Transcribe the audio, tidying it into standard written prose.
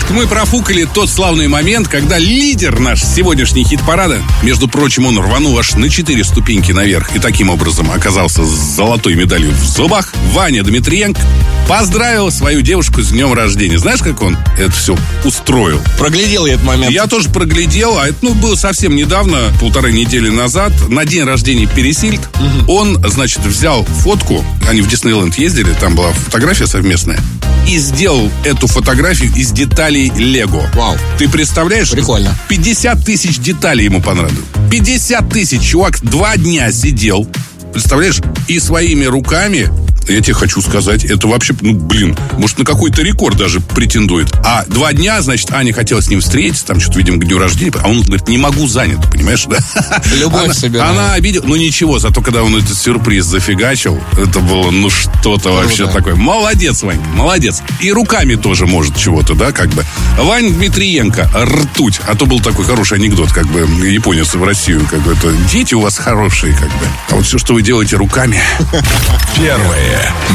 Ванечка, мы профукали тот славный момент, когда лидер наш сегодняшний хит-парада, между прочим, он рванул аж на 4 ступеньки наверх и таким образом оказался с золотой медалью в зубах, Ваня Дмитриенко поздравил свою девушку с днем рождения. Знаешь, как он это все устроил? Проглядел я этот момент. Я тоже проглядел, а это было совсем недавно, 1,5 недели назад, на день рождения Пересильд. Он, значит, взял фотку, они в Диснейленд ездили, там была фотография совместная, и сделал эту фотографию из деталей Лего. Вау. Ты представляешь? Прикольно. 50 тысяч деталей ему понравилось. 50 тысяч. Чувак 2 дня сидел, представляешь, и своими руками, я тебе хочу сказать, это вообще, может, на какой-то рекорд даже претендует. А 2 дня, значит, Аня хотела с ним встретиться, там что-то, видимо, к дню рождения, а он говорит, не могу, занят, понимаешь, да? Любовь собирает. Она обидела, ничего, зато когда он этот сюрприз зафигачил, это было, что-то вообще такое. Молодец, Вань, молодец. И руками тоже может чего-то, да, как бы. Вань Дмитриенко, ртуть. А то был такой хороший анекдот, как бы, японец в Россию, как бы, это, дети у вас хорошие, как бы. А вот все, что вы делаете руками. Первое